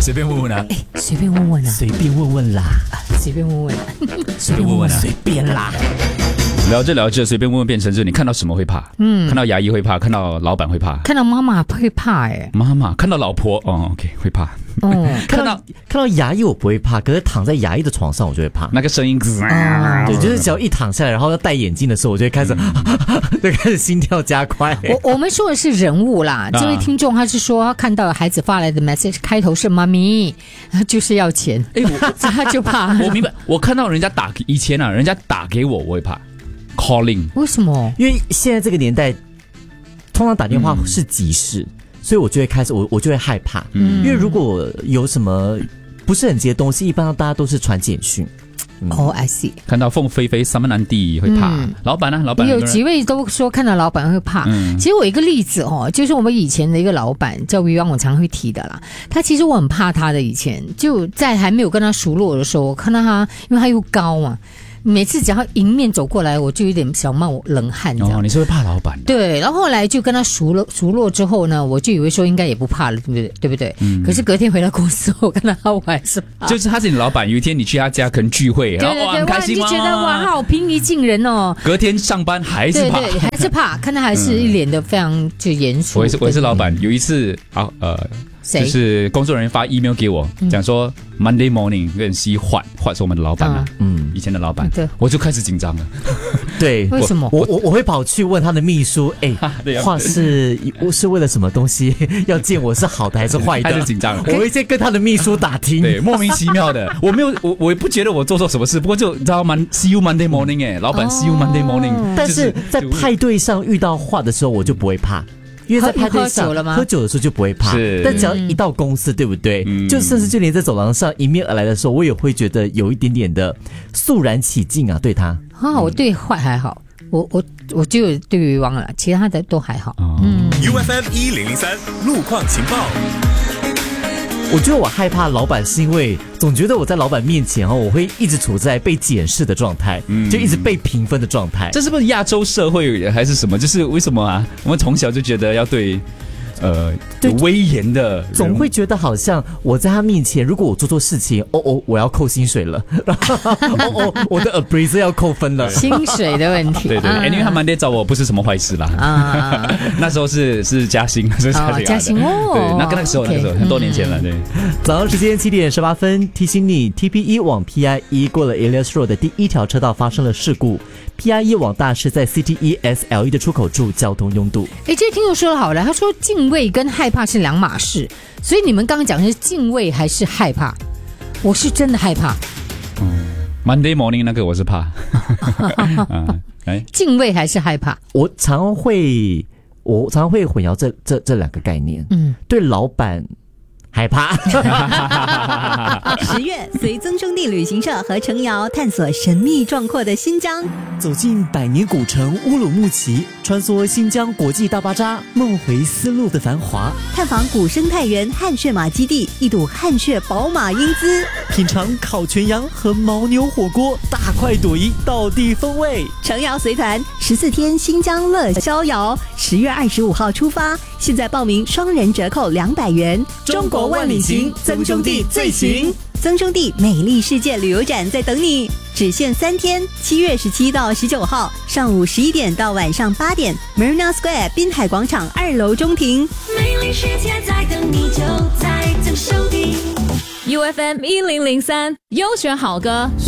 随便问问啊， 随便问问啊， 随便问问啦， 随便问问啊， 随便问问啊， 随便啦。 聊着聊着，随便问问变成就是你看到什么会怕？看到牙医会怕，看到老板会怕， 看到妈妈会怕妈妈看到老婆OK 会怕。 看到牙医我不会怕，可是躺在牙医的床上我就会怕。 那个声音， 对，就是只要一躺下来，然后要戴眼镜的时候，我就会开始就开始心跳加快。 我们说的是人物啦，这位听众他是说他看到孩子发来的 message 开头是妈咪，就是要钱，他就怕。 我明白，我看到人家以前啊，人家打给我会怕 calling， 为什么？ 因为现在这个年代，通常打电话是急事。所以我就会开始，我就会害怕，因为如果有什么不是很急的东西，一般大家都是传简讯。 I see。 看到凤飞飞、三门南地会怕，老板呢？老板有几位都说看到老板会怕。其实我有一个例子就是我们以前的一个老板叫维旺，我常会提的啦。他其实我很怕他的，以前就在还没有跟他熟络的时候，我看到他，因为他又高嘛。每次只要迎面走过来，我就有点小冒冷汗这样。 你是会怕老板的？ 对，然后后来就跟他熟络之后呢，我就以为说应该也不怕了，对不对？可是隔天回到公司，我看到他我还是怕。 就是他是你老板，有一天你去他家可能聚会， 对， 很开心就觉得哇，好平易近人哦。 隔天上班还是怕， 对，还是怕，看他还是一脸的非常就严肃。 我也是老板，有一次就是工作人员发 email 给我，讲说 Monday morning 跟西换是我们的老板嘛，以前的老板，我就开始紧张了。 对， 为什么？ 我会跑去问他的秘书，话是为了什么东西要见我，是好的还是坏的？ 开始紧张了， 我会先跟他的秘书打听。 对，莫名其妙的，我也不觉得我做错什么事，不过就你知道吗 ？See you Monday morning 老板 See you Monday morning， 但是在派对上遇到话的时候，我就不会怕。因为在派对上喝酒的时候就不会怕，但只要一到公司，对不对？就甚至就连在走廊上迎面而来的时候，我也会觉得有一点点的肃然起敬啊，对他。 我对坏还好，我就有对于忘了，其他的都还好。 UFM 1003路况情报。 我觉得我害怕老板是因为总觉得我在老板面前我会一直处在被检视的状态，就一直被评分的状态。 这是不是亚洲社会还是什么？就是为什么啊？我们从小就觉得要对有威严的， 总会觉得好像我在他面前，如果我做错事情，我要扣薪水了，我的 appraiser 要扣分了， 薪水的问题。 对，因为他Monday找我不是什么坏事啦，那时候是加薪， 加薪哦。 对，那个时候很多年前了，对。 早上时间7点18分，提醒你 TP1 往 PI1 过了 Elias Road 的第一条车道发生了事故。PI1 往大师在 CTE SLE 的出口处交通拥堵。 这个听众说的好了，他说敬畏跟害怕是两码事，所以你们刚刚讲的是敬畏还是害怕？我是真的害怕。 Monday morning 那个我是怕。 敬畏还是害怕？ 我常会混淆这两个概念。对老板害怕。 10月，随曾兄弟旅行社和程瑶探索神秘壮阔的新疆， 走进百年古城乌鲁木齐，穿梭新疆国际大巴扎，梦回丝路的繁华， 探访古生态园汗血马基地，一睹汗血宝马英姿， 品尝烤全羊和牦牛火锅，大快朵颐，道地风味。 程瑶随团14天新疆乐逍遥，10月25号出发，现在报名双人折扣200元。 中国万里行，曾兄弟最行。 曾兄弟美丽世界旅游展在等你，只限3天，7月17到19号，上午11点到晚上8点 ，Marina Square 滨海广场2楼中庭。 美丽世界在等你，就在曾兄弟。 UFM 1003优选好歌。